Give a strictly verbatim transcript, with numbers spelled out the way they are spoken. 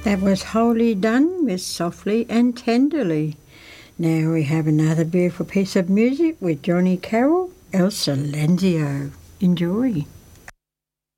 That was Wholly Done with Softly and Tenderly. Now we have another beautiful piece of music with Johnny Carroll, El Silencio. Enjoy.